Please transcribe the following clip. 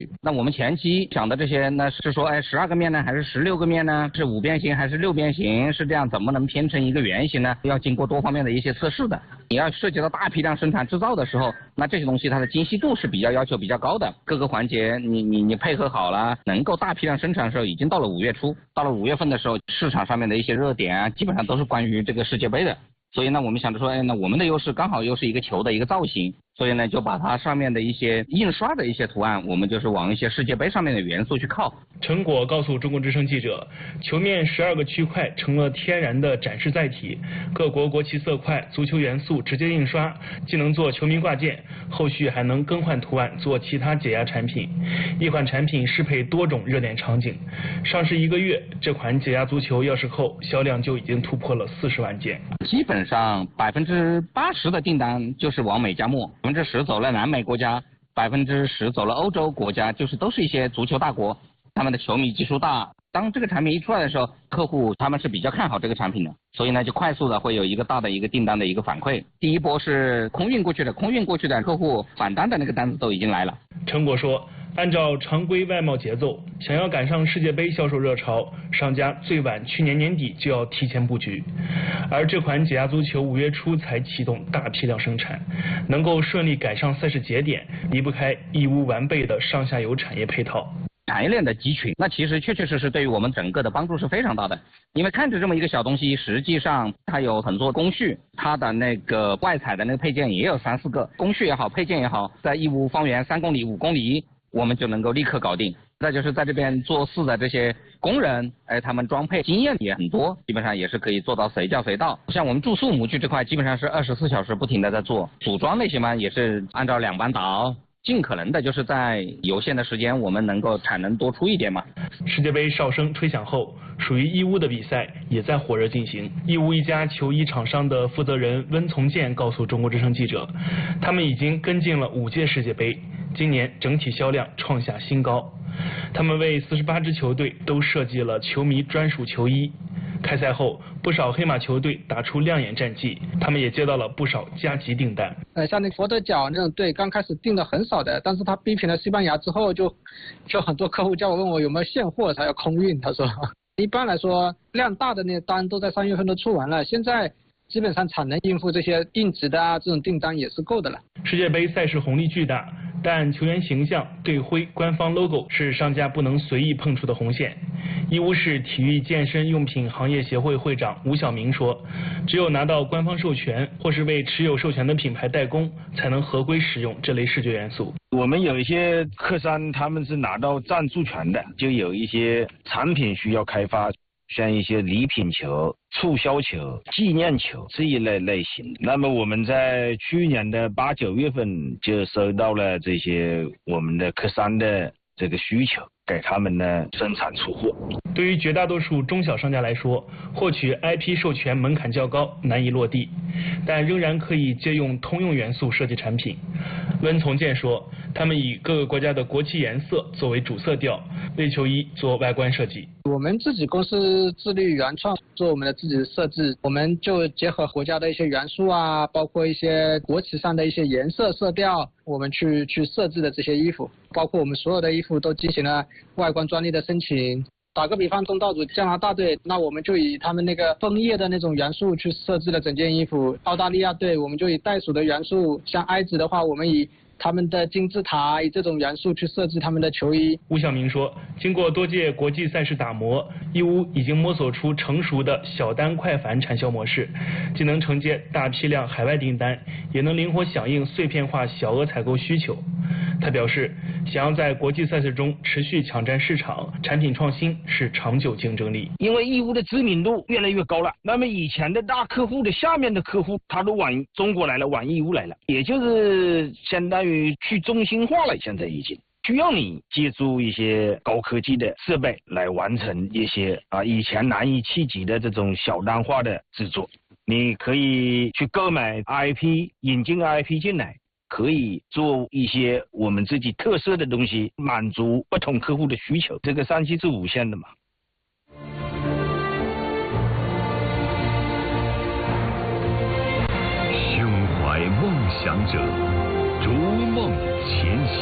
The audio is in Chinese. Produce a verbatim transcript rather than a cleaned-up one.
那我们前期讲的这些呢，是说，哎，十二个面呢，还是十六个面呢？是五边形还是六边形？是这样，怎么能拼成一个圆形呢？要经过多方面的一些测试的。你要涉及到大批量生产制造的时候，那这些东西它的精细度是比较要求比较高的，各个环节你你你配合好了，能够大批量生产的时候，已经到了五月初，到了五月份的时候，市场上面的一些热点啊，基本上都是关于这个世界杯的。所以呢，我们想着说，哎，那我们的优势刚好又是一个球的一个造型，所以呢，就把它上面的一些印刷的一些图案，我们就是往一些世界杯上面的元素去靠。 陈果告诉中国之声记者，球面十二个区块成了天然的展示载体，各国国旗色块、足球元素直接印刷，既能做球迷挂件，后续还能更换图案做其他解压产品。一款产品适配多种热点场景。上市一个月，这款解压足球钥匙扣销量就已经突破了四十万件。 基本上百分之八十的订单就是往美加墨，百分之十走了南美国家，百分之十走了欧洲国家，就是都是一些足球大国，他们的球迷基数大。当这个产品一出来的时候，客户他们是比较看好这个产品的，所以呢就快速的会有一个大的一个订单的一个反馈。第一波是空运过去的，空运过去的客户返单的那个单子都已经来了。 陈果说，按照常规外贸节奏，想要赶上世界杯销售热潮，商家最晚去年年底就要提前布局。而这款解压足球五月初才启动大批量生产，能够顺利赶上赛事节点，离不开义乌完备的上下游产业配套。 产业链的集群，那其实确确实实对于我们整个的帮助是非常大的。因为看着这么一个小东西，实际上它有很多工序，它的那个外采的那个配件也有三四个，工序也好，配件也好，在义乌方圆三公里、五公里，我们就能够立刻搞定。再就是在这边做事的这些工人，哎，他们装配经验也很多，基本上也是可以做到随叫随到。像我们注塑模具这块，基本上是二十四小时不停的在做，组装那些嘛，也是按照两班倒。尽可能的就是在有限的时间，我们能够产能多出一点嘛。 世界杯哨声吹响后，属于义乌的比赛也在火热进行。义乌一家球衣厂商的负责人温从建告诉中国之声记者，他们已经跟进了五届世界杯，今年整体销量创下新高。他们为四十八支球队都设计了球迷专属球衣。开赛后，不少黑马球队打出亮眼战绩，他们也接到了不少加急订单。 呃，像那佛得角那种队，刚开始订的很少的，但是他逼平了西班牙之后就，就就很多客户叫我问我有没有现货，才要空运。他说，一般来说量大的那些单都在三月份都出完了，现在基本上产能应付这些硬质的啊这种订单也是够的了。 世界杯赛事红利巨大，但球员形象、队徽、官方 logo 是商家不能随意碰触的红线。义乌市体育健身用品行业协会会长吴晓明说，只有拿到官方授权或是为持有授权的品牌代工，才能合规使用这类视觉元素。 我们有一些客商他们是拿到赞助权的，就有一些产品需要开发，像一些礼品球、促销球、纪念球这一类类型。那么我们在去年的八九月份就收到了这些我们的客商的这个需求，给他们呢生产出货。 对于绝大多数中小商家来说，获取 I P 授权门槛较高，难以落地，但仍然可以借用通用元素设计产品。温从建说，他们以各个国家的国旗颜色作为主色调，为球衣做外观设计。 我们自己公司致力于原创，做我们的自己的设置，我们就结合国家的一些元素啊，包括一些国旗上的一些颜色色调，我们去去设置的这些衣服，包括我们所有的衣服都进行了外观专利的申请。打个比方，东道主加拿大队，那我们就以他们那个枫叶的那种元素去设置了整件衣服。澳大利亚队，我们就以袋鼠的元素，像埃及的话，我们以他们的金字塔以这种元素去设计他们的球衣。 吴晓明说，经过多届国际赛事打磨，义乌已经摸索出成熟的小单快返产销模式，既能承接大批量海外订单，也能灵活响应碎片化小额采购需求。他表示，想要在国际赛事中持续抢占市场，产品创新是长久竞争力。 因为义乌的知名度越来越高了，那么以前的大客户的下面的客户，他都往中国来了，往义乌来了，也就是相当于去中心化了。现在已经需要你借助一些高科技的设备来完成一些啊以前难以企及的这种小单化的制作。你可以去购买 I P， 引进 I P 进来，可以做一些我们自己特色的东西，满足不同客户的需求。这个商机是无限的嘛。 胸怀梦想者，逐梦前行。